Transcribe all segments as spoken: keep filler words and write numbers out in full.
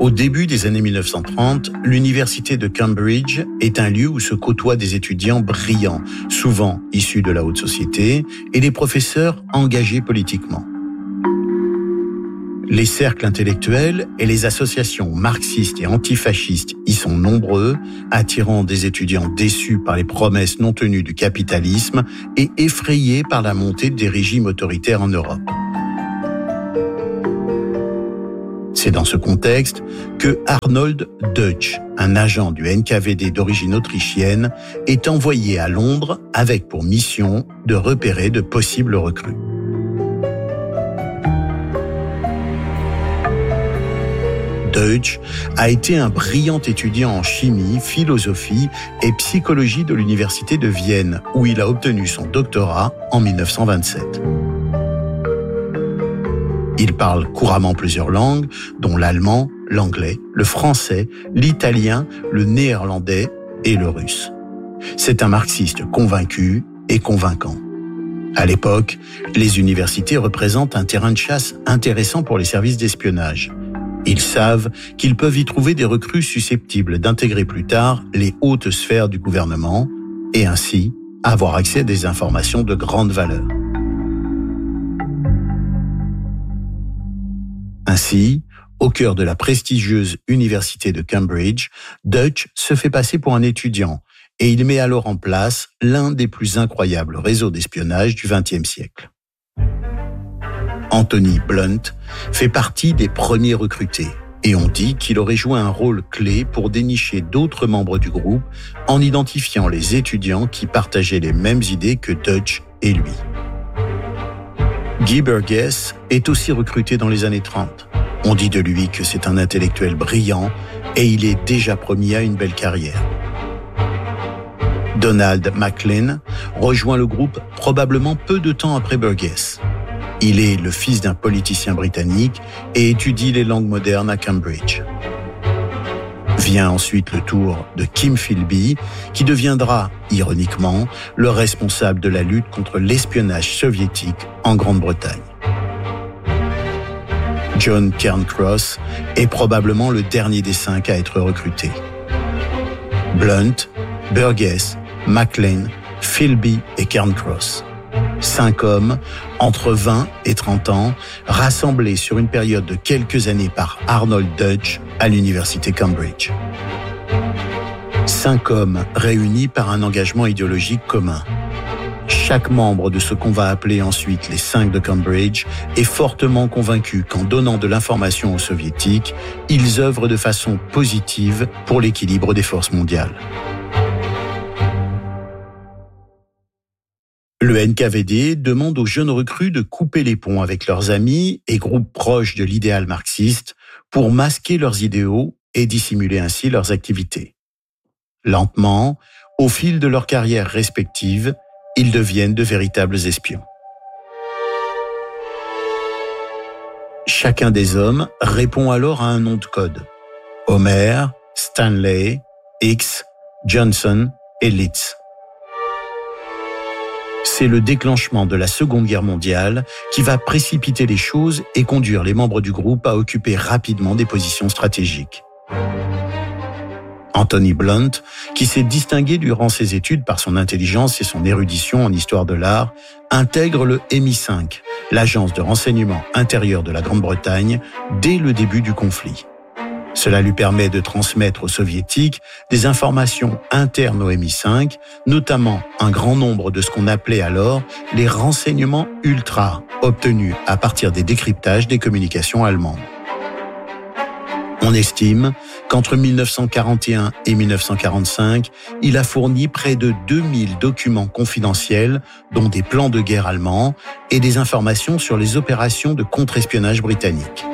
Au début des années mille neuf cent trente, l'université de Cambridge est un lieu où se côtoient des étudiants brillants, souvent issus de la haute société, et des professeurs engagés politiquement. Les cercles intellectuels et les associations marxistes et antifascistes y sont nombreux, attirant des étudiants déçus par les promesses non tenues du capitalisme et effrayés par la montée des régimes autoritaires en Europe. C'est dans ce contexte que Arnold Deutsch, un agent du N K V D d'origine autrichienne, est envoyé à Londres avec pour mission de repérer de possibles recrues. Deutsch a été un brillant étudiant en chimie, philosophie et psychologie de l'université de Vienne, où il a obtenu son doctorat en mille neuf cent vingt-sept. Il parle couramment plusieurs langues, dont l'allemand, l'anglais, le français, l'italien, le néerlandais et le russe. C'est un marxiste convaincu et convaincant. À l'époque, les universités représentent un terrain de chasse intéressant pour les services d'espionnage. Ils savent qu'ils peuvent y trouver des recrues susceptibles d'intégrer plus tard les hautes sphères du gouvernement et ainsi avoir accès à des informations de grande valeur. Ainsi, au cœur de la prestigieuse université de Cambridge, Deutsch se fait passer pour un étudiant et il met alors en place l'un des plus incroyables réseaux d'espionnage du vingtième siècle. Anthony Blunt fait partie des premiers recrutés et on dit qu'il aurait joué un rôle clé pour dénicher d'autres membres du groupe en identifiant les étudiants qui partageaient les mêmes idées que Deutsch et lui. Guy Burgess est aussi recruté dans les années trente. On dit de lui que c'est un intellectuel brillant et il est déjà promis à une belle carrière. Donald Maclean rejoint le groupe probablement peu de temps après Burgess. Il est le fils d'un politicien britannique et étudie les langues modernes à Cambridge. Vient ensuite le tour de Kim Philby, qui deviendra, ironiquement, le responsable de la lutte contre l'espionnage soviétique en Grande-Bretagne. John Cairncross est probablement le dernier des cinq à être recruté. Blunt, Burgess, Maclean, Philby et Cairncross. Cinq hommes, entre vingt et trente ans, rassemblés sur une période de quelques années par Arnold Deutsch à l'université Cambridge. Cinq hommes réunis par un engagement idéologique commun. Chaque membre de ce qu'on va appeler ensuite les cinq de Cambridge est fortement convaincu qu'en donnant de l'information aux soviétiques, ils œuvrent de façon positive pour l'équilibre des forces mondiales. Le N K V D demande aux jeunes recrues de couper les ponts avec leurs amis et groupes proches de l'idéal marxiste pour masquer leurs idéaux et dissimuler ainsi leurs activités. Lentement, au fil de leurs carrières respectives, ils deviennent de véritables espions. Chacun des hommes répond alors à un nom de code. Homer, Stanley, X, Johnson et Litz. C'est le déclenchement de la Seconde Guerre mondiale qui va précipiter les choses et conduire les membres du groupe à occuper rapidement des positions stratégiques. Anthony Blunt, qui s'est distingué durant ses études par son intelligence et son érudition en histoire de l'art, intègre le M I cinq, l'agence de renseignement intérieur de la Grande-Bretagne, dès le début du conflit. Cela lui permet de transmettre aux soviétiques des informations internes au M I cinq, notamment un grand nombre de ce qu'on appelait alors les renseignements ultra, obtenus à partir des décryptages des communications allemandes. On estime qu'entre mille neuf cent quarante et un et mille neuf cent quarante-cinq, il a fourni près de deux mille documents confidentiels, dont des plans de guerre allemands et des informations sur les opérations de contre-espionnage britanniques.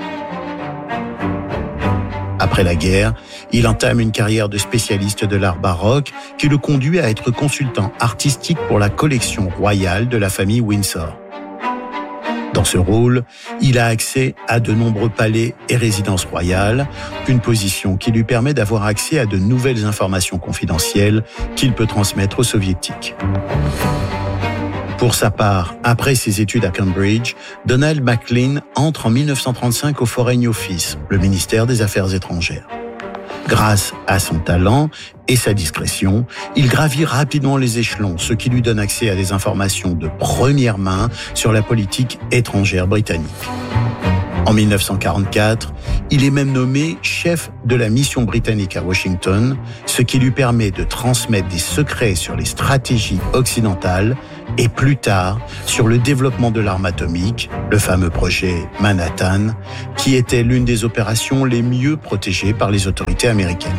Après la guerre, il entame une carrière de spécialiste de l'art baroque qui le conduit à être consultant artistique pour la collection royale de la famille Windsor. Dans ce rôle, il a accès à de nombreux palais et résidences royales, une position qui lui permet d'avoir accès à de nouvelles informations confidentielles qu'il peut transmettre aux soviétiques. Pour sa part, après ses études à Cambridge, Donald Maclean entre en dix-neuf cent trente-cinq au Foreign Office, le ministère des Affaires étrangères. Grâce à son talent et sa discrétion, il gravit rapidement les échelons, ce qui lui donne accès à des informations de première main sur la politique étrangère britannique. En dix-neuf cent quarante-quatre, il est même nommé chef de la mission britannique à Washington, ce qui lui permet de transmettre des secrets sur les stratégies occidentales et plus tard sur le développement de l'arme atomique, le fameux projet Manhattan, qui était l'une des opérations les mieux protégées par les autorités américaines.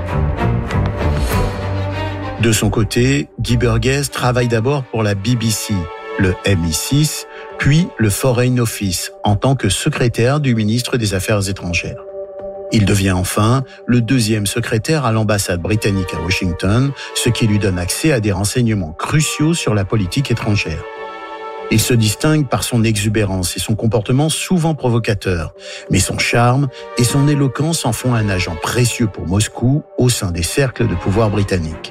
De son côté, Guy Burgess travaille d'abord pour la B B C, le M I six, puis le Foreign Office en tant que secrétaire du ministre des Affaires étrangères. Il devient enfin le deuxième secrétaire à l'ambassade britannique à Washington, ce qui lui donne accès à des renseignements cruciaux sur la politique étrangère. Il se distingue par son exubérance et son comportement souvent provocateur, mais son charme et son éloquence en font un agent précieux pour Moscou au sein des cercles de pouvoir britanniques.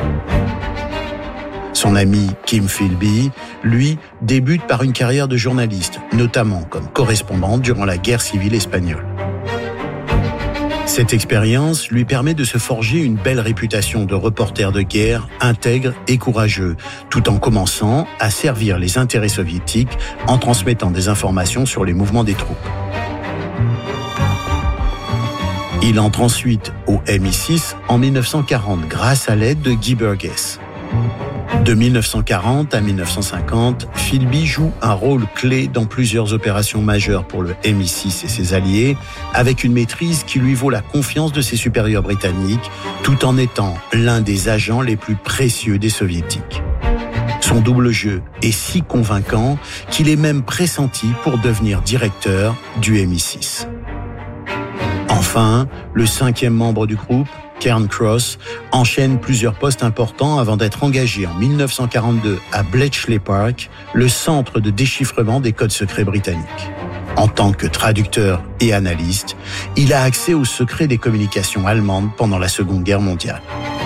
Son ami Kim Philby, lui, débute par une carrière de journaliste, notamment comme correspondant durant la guerre civile espagnole. Cette expérience lui permet de se forger une belle réputation de reporter de guerre intègre et courageux, tout en commençant à servir les intérêts soviétiques en transmettant des informations sur les mouvements des troupes. Il entre ensuite au M I six en dix-neuf cent quarante grâce à l'aide de Guy Burgess. De dix-neuf cent quarante à dix-neuf cent cinquante, Philby joue un rôle clé dans plusieurs opérations majeures pour le M I six et ses alliés, avec une maîtrise qui lui vaut la confiance de ses supérieurs britanniques, tout en étant l'un des agents les plus précieux des soviétiques. Son double jeu est si convaincant qu'il est même pressenti pour devenir directeur du M I six. Enfin, le cinquième membre du groupe, Cairn Cross, enchaîne plusieurs postes importants avant d'être engagé en dix-neuf cent quarante-deux à Bletchley Park, le centre de déchiffrement des codes secrets britanniques. En tant que traducteur et analyste, il a accès aux secrets des communications allemandes pendant la Seconde Guerre mondiale.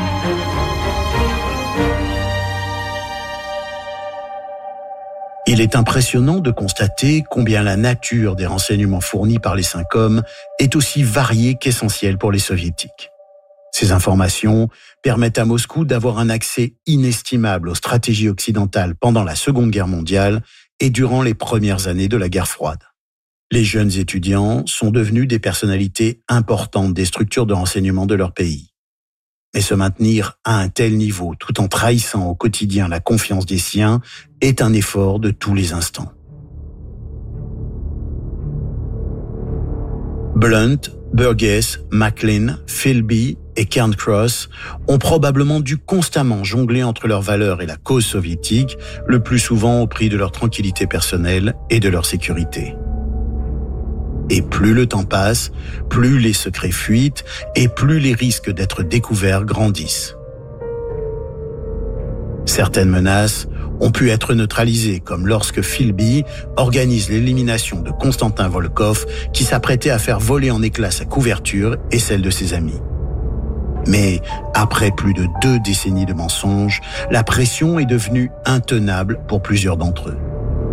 Il est impressionnant de constater combien la nature des renseignements fournis par les cinq hommes est aussi variée qu'essentielle pour les soviétiques. Ces informations permettent à Moscou d'avoir un accès inestimable aux stratégies occidentales pendant la Seconde Guerre mondiale et durant les premières années de la guerre froide. Les jeunes étudiants sont devenus des personnalités importantes des structures de renseignement de leur pays. Mais se maintenir à un tel niveau tout en trahissant au quotidien la confiance des siens est un effort de tous les instants. Blunt, Burgess, Maclean, Philby et Cairn Cross ont probablement dû constamment jongler entre leurs valeurs et la cause soviétique, le plus souvent au prix de leur tranquillité personnelle et de leur sécurité. Et plus le temps passe, plus les secrets fuitent et plus les risques d'être découverts grandissent. Certaines menaces ont pu être neutralisées, comme lorsque Philby organise l'élimination de Konstantin Volkov, qui s'apprêtait à faire voler en éclats sa couverture et celle de ses amis. Mais après plus de deux décennies de mensonges, la pression est devenue intenable pour plusieurs d'entre eux.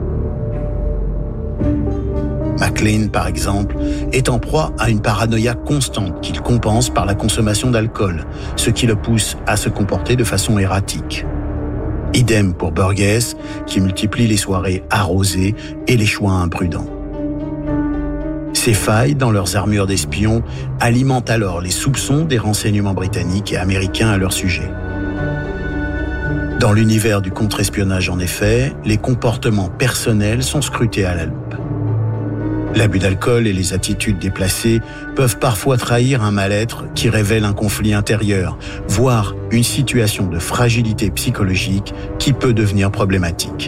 Maclean, par exemple, est en proie à une paranoïa constante qu'il compense par la consommation d'alcool, ce qui le pousse à se comporter de façon erratique. Idem pour Burgess, qui multiplie les soirées arrosées et les choix imprudents. Ces failles dans leurs armures d'espions alimentent alors les soupçons des renseignements britanniques et américains à leur sujet. Dans l'univers du contre-espionnage, en effet, les comportements personnels sont scrutés à la loupe. L'abus d'alcool et les attitudes déplacées peuvent parfois trahir un mal-être qui révèle un conflit intérieur, voire une situation de fragilité psychologique qui peut devenir problématique.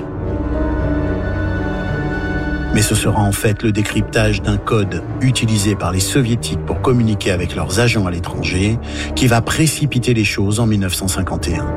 Mais ce sera en fait le décryptage d'un code utilisé par les soviétiques pour communiquer avec leurs agents à l'étranger qui va précipiter les choses en dix-neuf cent cinquante et un.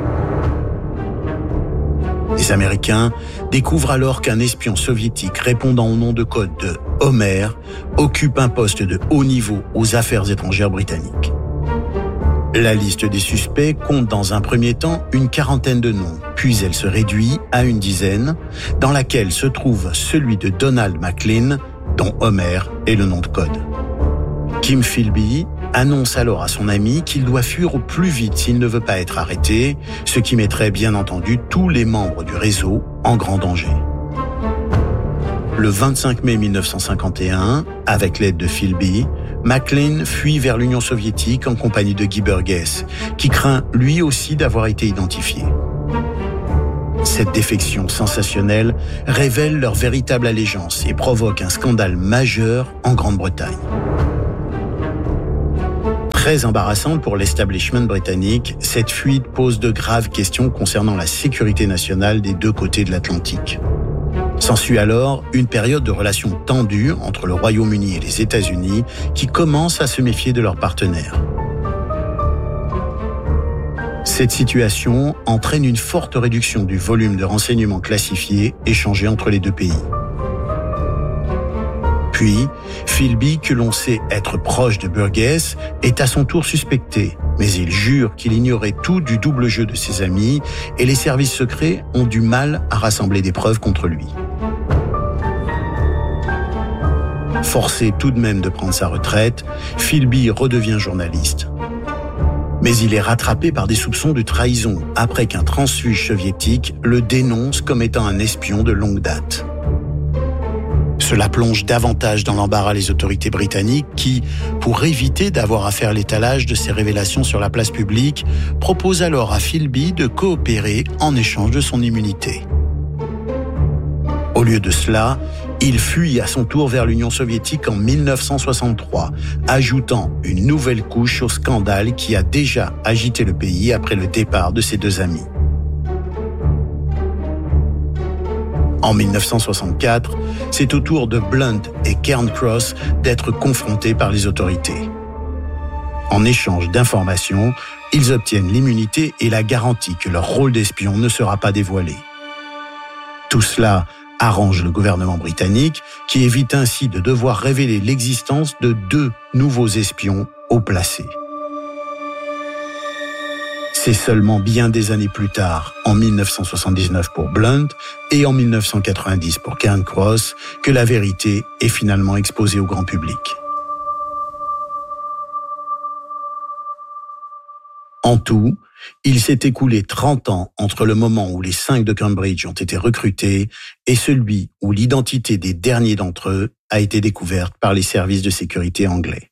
Les Américains découvrent alors qu'un espion soviétique répondant au nom de code de Homer occupe un poste de haut niveau aux affaires étrangères britanniques. La liste des suspects compte dans un premier temps une quarantaine de noms, puis elle se réduit à une dizaine, dans laquelle se trouve celui de Donald McLean, dont Homer est le nom de code. Kim Philby annonce alors à son ami qu'il doit fuir au plus vite s'il ne veut pas être arrêté, ce qui mettrait bien entendu tous les membres du réseau en grand danger. Le vingt-cinq mai mille neuf cent cinquante et un, avec l'aide de Philby, McLean fuit vers l'Union soviétique en compagnie de Guy Burgess, qui craint lui aussi d'avoir été identifié. Cette défection sensationnelle révèle leur véritable allégeance et provoque un scandale majeur en Grande-Bretagne. Très embarrassante pour l'establishment britannique, cette fuite pose de graves questions concernant la sécurité nationale des deux côtés de l'Atlantique. S'ensuit alors une période de relations tendues entre le Royaume-Uni et les États-Unis qui commencent à se méfier de leurs partenaires. Cette situation entraîne une forte réduction du volume de renseignements classifiés échangés entre les deux pays. Puis, Philby, que l'on sait être proche de Burgess, est à son tour suspecté, mais il jure qu'il ignorait tout du double jeu de ses amis et les services secrets ont du mal à rassembler des preuves contre lui. Forcé tout de même de prendre sa retraite, Philby redevient journaliste. Mais il est rattrapé par des soupçons de trahison après qu'un transfuge soviétique le dénonce comme étant un espion de longue date. Cela plonge davantage dans l'embarras les autorités britanniques qui, pour éviter d'avoir à faire l'étalage de ces révélations sur la place publique, proposent alors à Philby de coopérer en échange de son immunité. Au lieu de cela, il fuit à son tour vers l'Union soviétique en mille neuf cent soixante-trois, ajoutant une nouvelle couche au scandale qui a déjà agité le pays après le départ de ses deux amis. En mille neuf cent soixante-quatre, c'est au tour de Blunt et Cairncross d'être confrontés par les autorités. En échange d'informations, ils obtiennent l'immunité et la garantie que leur rôle d'espion ne sera pas dévoilé. Tout cela arrange le gouvernement britannique, qui évite ainsi de devoir révéler l'existence de deux nouveaux espions haut placés. C'est seulement bien des années plus tard, en mille neuf cent soixante-dix-neuf pour Blunt et en mille neuf cent quatre-vingt-dix pour Cairncross, que la vérité est finalement exposée au grand public. En tout, il s'est écoulé trente ans entre le moment où les cinq de Cambridge ont été recrutés et celui où l'identité des derniers d'entre eux a été découverte par les services de sécurité anglais.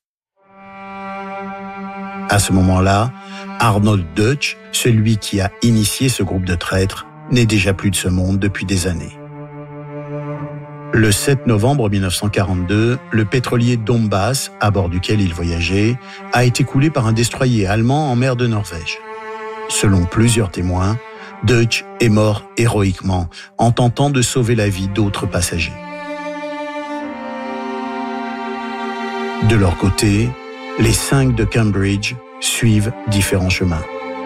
À ce moment-là, Arnold Deutsch, celui qui a initié ce groupe de traîtres, n'est déjà plus de ce monde depuis des années. Le sept novembre mille neuf cent quarante-deux, le pétrolier Dombas, à bord duquel il voyageait, a été coulé par un destroyer allemand en mer de Norvège. Selon plusieurs témoins, Deutsch est mort héroïquement en tentant de sauver la vie d'autres passagers. De leur côté, les cinq de Cambridge suivent différents chemins.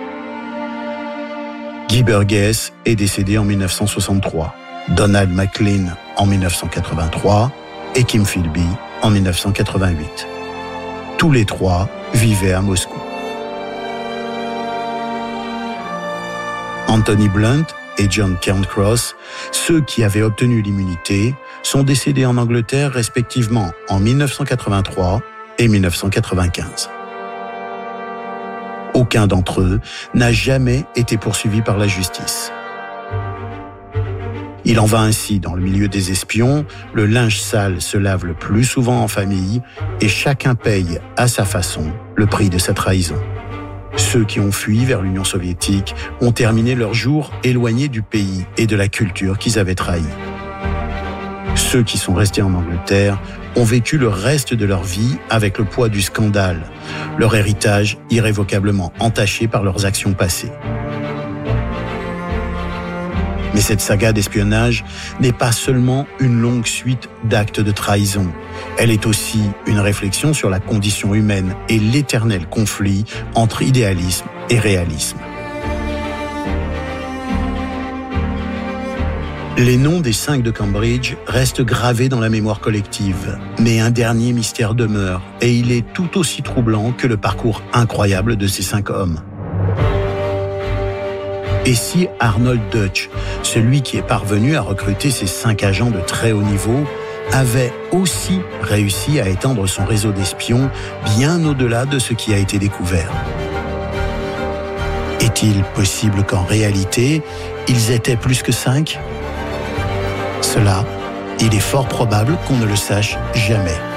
Guy Burgess est décédé en mille neuf cent soixante-trois, Donald McLean en mille neuf cent quatre-vingt-trois et Kim Philby en mille neuf cent quatre-vingt-huit. Tous les trois vivaient à Moscou. Anthony Blunt et John Cairncross, ceux qui avaient obtenu l'immunité, sont décédés en Angleterre respectivement en mille neuf cent quatre-vingt-trois et mille neuf cent quatre-vingt-quinze. Aucun d'entre eux n'a jamais été poursuivi par la justice. Il en va ainsi dans le milieu des espions, le linge sale se lave le plus souvent en famille et chacun paye à sa façon le prix de sa trahison. Ceux qui ont fui vers l'Union soviétique ont terminé leurs jours éloignés du pays et de la culture qu'ils avaient trahi. Ceux qui sont restés en Angleterre ont vécu le reste de leur vie avec le poids du scandale, leur héritage irrévocablement entaché par leurs actions passées. Mais cette saga d'espionnage n'est pas seulement une longue suite d'actes de trahison. Elle est aussi une réflexion sur la condition humaine et l'éternel conflit entre idéalisme et réalisme. Les noms des cinq de Cambridge restent gravés dans la mémoire collective, mais un dernier mystère demeure, et il est tout aussi troublant que le parcours incroyable de ces cinq hommes. Et si Arnold Deutsch, celui qui est parvenu à recruter ces cinq agents de très haut niveau, avait aussi réussi à étendre son réseau d'espions bien au-delà de ce qui a été découvert? Est-il possible qu'en réalité, ils étaient plus que cinq? Cela, il est fort probable qu'on ne le sache jamais.